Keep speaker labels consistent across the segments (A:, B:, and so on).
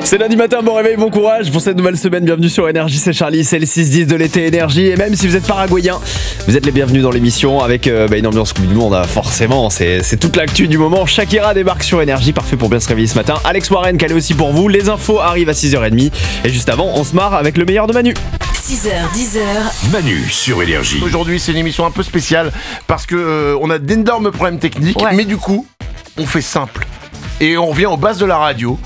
A: C'est lundi matin, bon réveil, bon courage pour cette nouvelle semaine. Bienvenue sur Énergie, c'est Charlie, c'est le 6-10 de l'été Énergie. Et même si vous êtes paraguayen, vous êtes les bienvenus dans l'émission avec une ambiance Coupe du Monde. Forcément, c'est toute l'actu du moment. Shakira débarque sur Énergie, parfait pour bien se réveiller ce matin. Alex Warren calé aussi pour vous. Les infos arrivent à 6h30. Et juste avant, on se marre avec le meilleur de Manu.
B: 6h, 10h.
C: Manu sur Énergie.
D: Aujourd'hui, c'est une émission un peu spéciale parce que on a d'énormes problèmes techniques, mais du coup, on fait simple. Et on revient aux bases de la radio,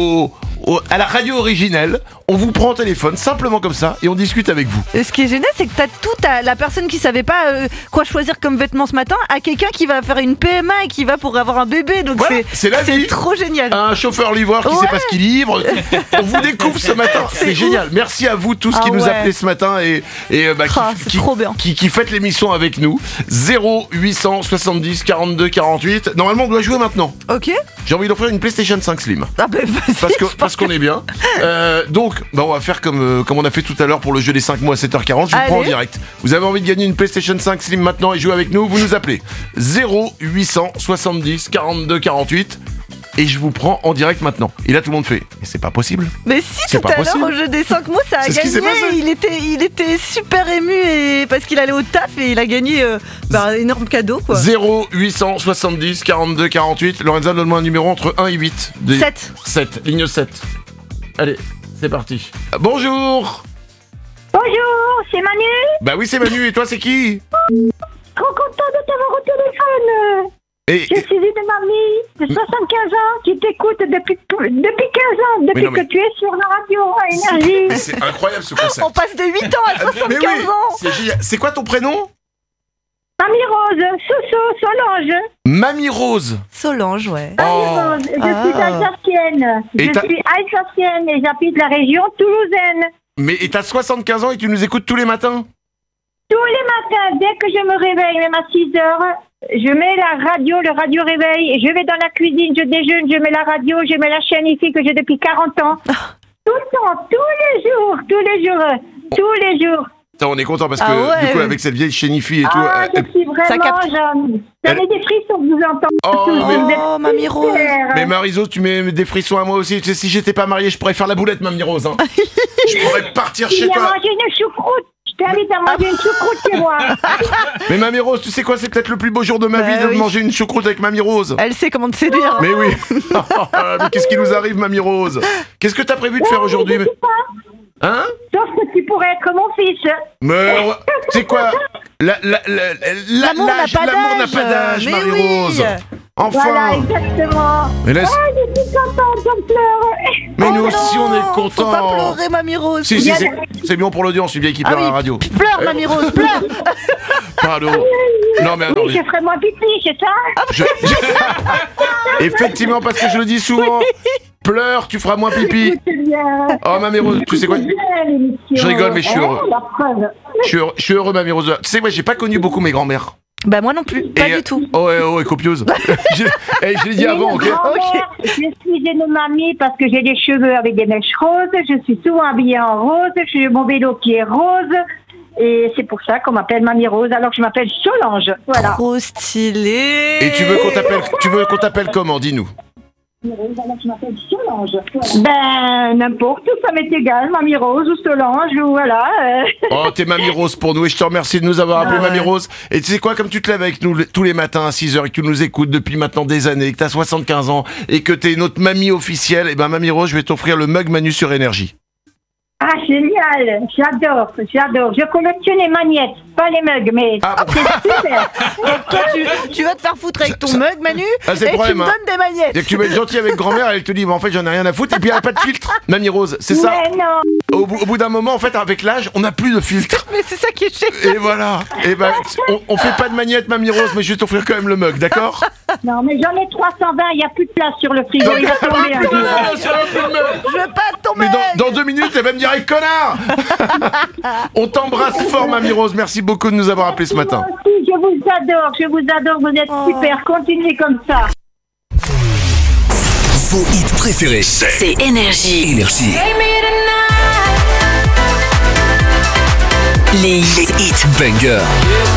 D: à la radio originelle. On vous prend au téléphone, simplement comme ça, et on discute avec vous.
E: Ce qui est génial, c'est que t'as la personne qui savait pas quoi choisir comme vêtements ce matin à quelqu'un qui va faire une PMA et qui va pour avoir un bébé. Donc
D: voilà, c'est la vie.
E: C'est trop génial.
D: Un chauffeur-livreur qui sait pas ce qu'il livre. On vous découvre ce matin. C'est génial. Merci à vous tous qui nous appelez ce matin et qui faites l'émission avec nous. 0800 70 42 48. Normalement, on doit jouer maintenant.
E: Ok.
D: J'ai envie d'offrir une PlayStation 5 Slim.
E: Ah ben
D: parce qu'on est bien. Donc, on va faire comme on a fait tout à l'heure pour le jeu des 5 mois à 7h40. Je vous prends en direct. Vous avez envie de gagner une PlayStation 5 Slim maintenant et jouer avec nous, vous nous appelez 0800 70 42 48 et je vous prends en direct maintenant. Et là, tout le monde fait mais c'est pas possible.
E: Mais si, tout à l'heure au jeu des 5 mots, ça a gagné. Il était super ému parce qu'il allait au taf et il a gagné un énorme cadeau, quoi.
D: 0800 70 42 48. Lorenza, donne-moi un numéro entre 1 et 8. 7, ligne 7. Allez, c'est parti. Bonjour.
F: Bonjour, c'est Manu.
D: Bah oui, c'est Manu, et toi, c'est qui?
F: Trop content de t'avoir au téléphone. Je suis une mamie de 75 ans qui t'écoute depuis 15 ans, que tu es sur la radio à Énergie.
D: C'est incroyable ce concept.
E: On passe de 8 ans à 75 ans.
D: C'est génial. C'est quoi ton prénom?
F: Mamie Rose, Solange.
D: Mamie Rose.
E: Solange, ouais.
F: Mamie Rose, je suis alsacienne. Et j'habite la région toulousaine.
D: Mais t'as 75 ans et tu nous écoutes tous les matins?
F: Tous les matins, dès que je me réveille, même à 6h, je mets la radio, le radio réveil, et je vais dans la cuisine, je déjeune, je mets la radio, je mets la chaîne ici que j'ai depuis 40 ans. Tout le temps, tous les jours.
D: Attends, on est content parce que du coup, avec cette vieille chaîne IFI et tout.
F: Je suis vraiment, j'en ai des frissons que vous entendez.
E: Oh, Mamie Rose.
D: Mais Marie-Rose, tu mets des frissons à moi aussi. Tu sais, si j'étais pas marié, je pourrais faire la boulette, Mamie Rose. Hein. Je pourrais partir chez toi.
F: Manger une choucroute. Je t'invite à manger une choucroute chez moi.
D: Mais Mamie Rose, tu sais quoi, c'est peut-être le plus beau jour de ma vie de manger une choucroute avec Mamie Rose.
E: Elle sait comment te séduire.
D: Mais oui. Mais qu'est-ce qui nous arrive, Mamie Rose? Qu'est-ce que t'as prévu de faire aujourd'hui? Hein?
F: Sauf que tu pourrais être mon fils.
D: Mais tu sais quoi? L'amour n'a pas d'âge, Marie-Rose. Enfin.
F: Voilà, exactement.
D: Mais
F: je suis contente, j'en pleure.
D: Mais nous aussi, on est contents.
E: Faut pas pleurer, Mamie Rose.
D: Si, c'est bien pour l'audience, une vieille qui pleure à la radio.
E: Pleure, Mamie Rose, pleure.
D: Pardon. Non, mais attendez.
F: Je ferai moi pipi, c'est ça?
D: Effectivement, parce que je le dis souvent. Pleure, tu feras moins pipi. Oh, Mamie Rose, tu sais quoi? Je rigole, mais je suis heureux. Je suis heureux, Mamie Rose. Tu sais, moi, j'ai pas connu beaucoup mes grands-mères.
E: Bah moi non plus, pas du tout.
D: Oh, copieuse. Je l'ai dit avant, ok.
F: Je suis une mamie parce que j'ai des cheveux avec des mèches roses. Je suis souvent habillée en rose. J'ai mon vélo qui est rose. Et c'est pour ça qu'on m'appelle Mamie Rose, alors que je m'appelle Solange. Voilà.
E: Trop stylé.
D: Et tu veux qu'on t'appelle comment, dis-nous?
F: Je m'appelle Solange. Ben, n'importe, ça m'est égal, Mamie Rose ou Solange, ou voilà.
D: Oh, t'es Mamie Rose pour nous, et je te remercie de nous avoir appelé Mamie Rose. Et tu sais quoi, comme tu te lèves avec nous tous les matins à 6h et que tu nous écoutes depuis maintenant des années, que t'as 75 ans, et que t'es notre mamie officielle, et ben Mamie Rose, je vais t'offrir le mug Manu sur Énergie.
F: Ah, génial, j'adore. Je collectionne les magnettes, pas les mugs, mais c'est super.
E: Donc toi, tu vas te faire foutre avec ton mug, Manu,
D: c'est
E: et tu me donnes des magnettes.
D: Dès que tu vas être gentil avec grand-mère, elle te dit, en fait, j'en ai rien à foutre, et puis elle a pas de filtre, Mamie Rose, c'est ça?
F: Mais non.
D: Au bout d'un moment, en fait, avec l'âge, on n'a plus de filtre.
E: Mais c'est ça qui est génial.
D: Et voilà. Et ben, on fait pas de magnettes, Mamie Rose, mais je vais t'offrir quand même le mug, d'accord?
F: Non, mais j'en ai 320, il n'y a plus de place sur le frigo. Il va tomber un jour.
E: Je veux pas tomber.
D: Mais dans 2 minutes, elle va me dire, hey, connard. On t'embrasse fort, Mamie Rose. Merci beaucoup de nous avoir appelés ce matin.
F: Moi aussi, je vous adore. Vous êtes super. Continuez comme ça.
C: Vos hits préférés,
B: c'est Énergie.
C: Les hits banger.